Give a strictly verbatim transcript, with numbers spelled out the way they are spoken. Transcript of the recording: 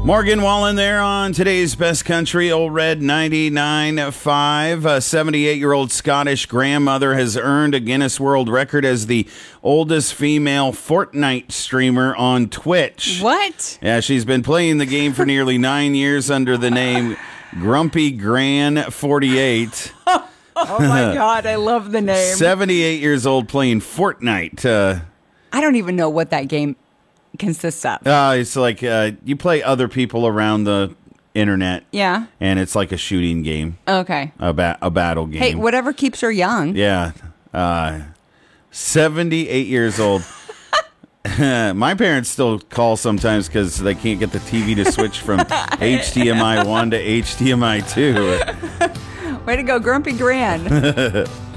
Morgan Wallen there on today's Best Country, Old Red ninety-nine point five. A seventy-eight-year-old Scottish grandmother has earned a Guinness World Record as the oldest female Fortnite streamer on Twitch. What? Yeah, she's been playing the game for nearly nine years under the name Grumpy Gran forty-eight. Oh, my God. I love the name. seventy-eight years old playing Fortnite. Uh, I don't even know what that game consists of. uh, it's like uh, you play other people around the internet. Yeah. And it's like a shooting game. Okay. A, ba- a battle game. Hey, whatever keeps her young. Yeah. Uh, seventy-eight years old. My parents still call sometimes because they can't get the T V to switch from H D M I one to H D M I two. Way to go, Grumpy Gran.